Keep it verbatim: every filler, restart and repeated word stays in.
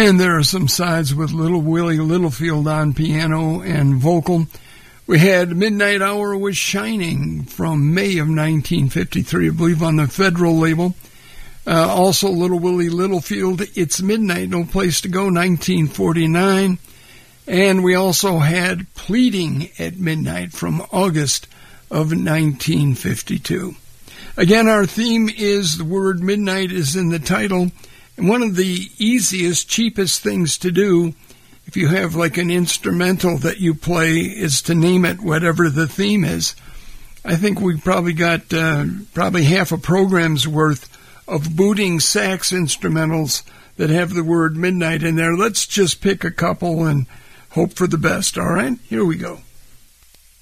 And there are some sides with Little Willie Littlefield on piano and vocal. We had Midnight Hour with Shining from May of nineteen fifty-three, I believe, on the Federal label. Uh, also, Little Willie Littlefield, It's Midnight, No Place to Go, nineteen forty-nine. And we also had Pleading at Midnight from August of nineteen fifty-two. Again, our theme is the word midnight is in the title. And one of the easiest, cheapest things to do, if you have like an instrumental that you play, is to name it whatever the theme is. I think we probably got uh, probably half a program's worth of booting sax instrumentals that have the word midnight in there. Let's just pick a couple and hope for the best, all right? Here we go.